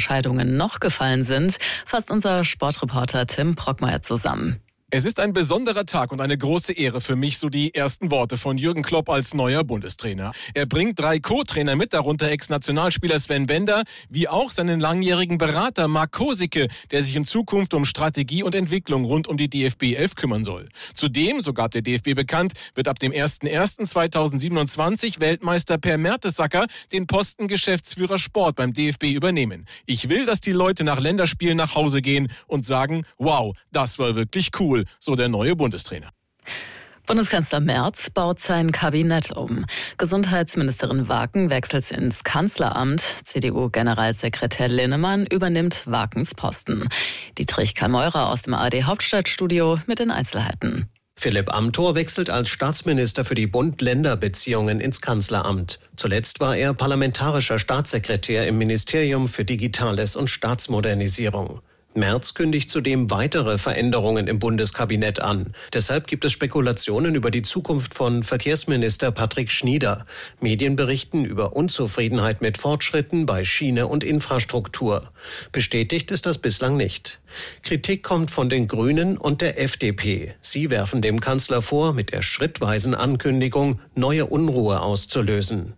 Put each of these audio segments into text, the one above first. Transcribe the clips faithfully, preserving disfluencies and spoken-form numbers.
Entscheidungen noch gefallen sind, fasst unser Sportreporter Tim Brockmeier zusammen. Es ist ein besonderer Tag und eine große Ehre für mich, so die ersten Worte von Jürgen Klopp als neuer Bundestrainer. Er bringt drei Co-Trainer mit, darunter Ex-Nationalspieler Sven Bender, wie auch seinen langjährigen Berater Marc Kosicke, der sich in Zukunft um Strategie und Entwicklung rund um die D F B elf kümmern soll. Zudem, so gab der D F B bekannt, wird ab dem ersten ersten zweitausendsiebenundzwanzig Weltmeister Per Mertesacker den Posten Geschäftsführer Sport beim D F B übernehmen. Ich will, dass die Leute nach Länderspielen nach Hause gehen und sagen, wow, das war wirklich cool. So der neue Bundestrainer. Bundeskanzler Merz baut sein Kabinett um. Gesundheitsministerin Waken wechselt ins Kanzleramt. C D U-Generalsekretär Linnemann übernimmt Wakens Posten. Dietrich Kameurer aus dem A R D-Hauptstadtstudio mit den Einzelheiten. Philipp Amthor wechselt als Staatsminister für die Bund-Länder-Beziehungen ins Kanzleramt. Zuletzt war er parlamentarischer Staatssekretär im Ministerium für Digitales und Staatsmodernisierung. Merz kündigt zudem weitere Veränderungen im Bundeskabinett an. Deshalb gibt es Spekulationen über die Zukunft von Verkehrsminister Patrick Schnieder. Medien berichten über Unzufriedenheit mit Fortschritten bei Schiene und Infrastruktur. Bestätigt ist das bislang nicht. Kritik kommt von den Grünen und der F D P. Sie werfen dem Kanzler vor, mit der schrittweisen Ankündigung neue Unruhe auszulösen.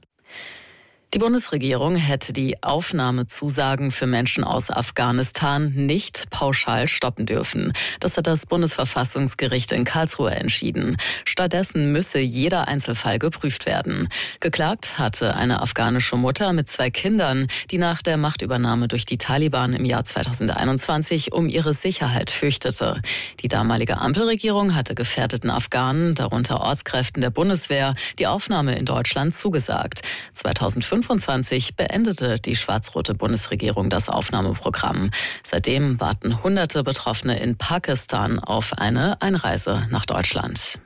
Die Bundesregierung hätte die Aufnahmezusagen für Menschen aus Afghanistan nicht pauschal stoppen dürfen. Das hat das Bundesverfassungsgericht in Karlsruhe entschieden. Stattdessen müsse jeder Einzelfall geprüft werden. Geklagt hatte eine afghanische Mutter mit zwei Kindern, die nach der Machtübernahme durch die Taliban im Jahr zweitausendeinundzwanzig um ihre Sicherheit fürchtete. Die damalige Ampelregierung hatte gefährdeten Afghanen, darunter Ortskräften der Bundeswehr, die Aufnahme in Deutschland zugesagt. zweitausendfünfundzwanzig beendete die schwarz-rote Bundesregierung das Aufnahmeprogramm. Seitdem warten hunderte Betroffene in Pakistan auf eine Einreise nach Deutschland.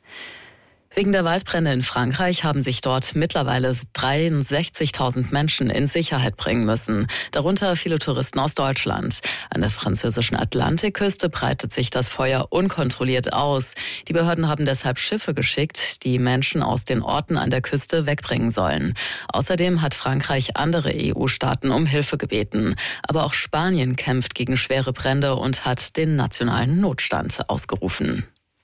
Wegen der Waldbrände in Frankreich haben sich dort mittlerweile dreiundsechzigtausend Menschen in Sicherheit bringen müssen, darunter viele Touristen aus Deutschland. An der französischen Atlantikküste breitet sich das Feuer unkontrolliert aus. Die Behörden haben deshalb Schiffe geschickt, die Menschen aus den Orten an der Küste wegbringen sollen. Außerdem hat Frankreich andere E U-Staaten um Hilfe gebeten. Aber auch Spanien kämpft gegen schwere Brände und hat den nationalen Notstand ausgerufen.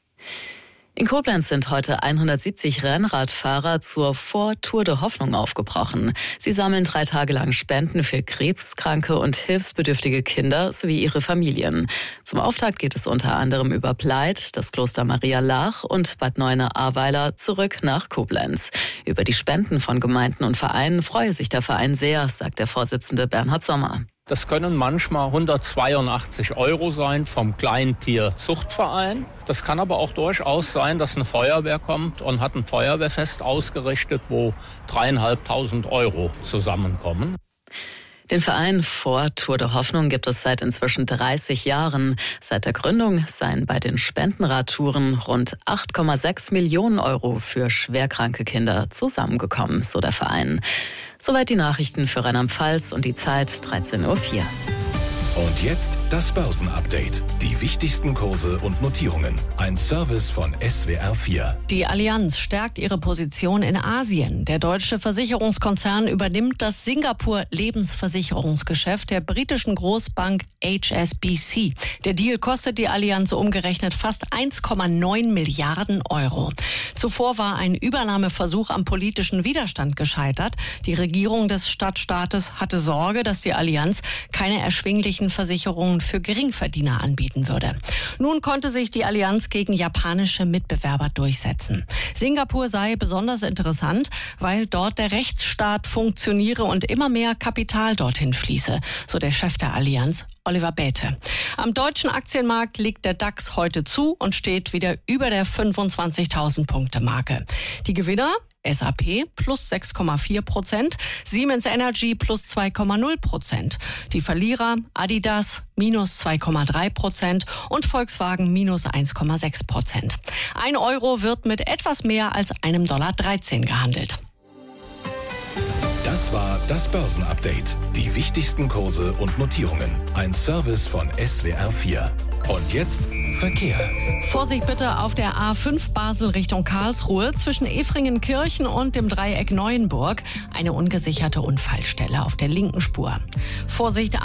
In Koblenz sind heute hundertsiebzig Rennradfahrer zur Vor-Tour de Hoffnung aufgebrochen. Sie sammeln drei Tage lang Spenden für krebskranke und hilfsbedürftige Kinder sowie ihre Familien. Zum Auftakt geht es unter anderem über Pleit, das Kloster Maria Laach und Bad Neuenahr-Ahrweiler zurück nach Koblenz. Über die Spenden von Gemeinden und Vereinen freue sich der Verein sehr, sagt der Vorsitzende Bernhard Sommer. Das können manchmal hundertzweiundachtzig Euro sein vom Kleintierzuchtverein. Das kann aber auch durchaus sein, dass eine Feuerwehr kommt und hat ein Feuerwehrfest ausgerichtet, wo dreieinhalbtausend Euro zusammenkommen. Den Verein Vor-Tour de Hoffnung gibt es seit inzwischen dreißig Jahren. Seit der Gründung seien bei den Spendenradtouren rund acht Komma sechs Millionen Euro für schwerkranke Kinder zusammengekommen, so der Verein. Soweit die Nachrichten für Rheinland-Pfalz und die Zeit dreizehn Uhr vier. Und jetzt das Börsenupdate. Die wichtigsten Kurse und Notierungen. Ein Service von S W R vier. Die Allianz stärkt ihre Position in Asien. Der deutsche Versicherungskonzern übernimmt das Singapur-Lebensversicherungsgeschäft der britischen Großbank H S B C. Der Deal kostet die Allianz umgerechnet fast eins Komma neun Milliarden Euro. Zuvor war ein Übernahmeversuch am politischen Widerstand gescheitert. Die Regierung des Stadtstaates hatte Sorge, dass die Allianz keine erschwinglichen Versicherungen für Geringverdiener anbieten würde. Nun konnte sich die Allianz gegen japanische Mitbewerber durchsetzen. Singapur sei besonders interessant, weil dort der Rechtsstaat funktioniere und immer mehr Kapital dorthin fließe, so der Chef der Allianz, Oliver Bäte. Am deutschen Aktienmarkt liegt der DAX heute zu und steht wieder über der fünfundzwanzigtausend Punkte Marke. Die Gewinner? S A P plus sechs Komma vier Prozent, Siemens Energy plus zwei Komma null Prozent. Die Verlierer Adidas minus zwei Komma drei Prozent und Volkswagen minus eins Komma sechs Prozent. Ein Euro wird mit etwas mehr als einem Dollar dreizehn gehandelt. Das war das Börsenupdate. Die wichtigsten Kurse und Notierungen. Ein Service von S W R vier. Und jetzt Verkehr. Vorsicht bitte auf der A fünf Basel Richtung Karlsruhe zwischen Efringenkirchen und dem Dreieck Neuenburg. Eine ungesicherte Unfallstelle auf der linken Spur. Vorsicht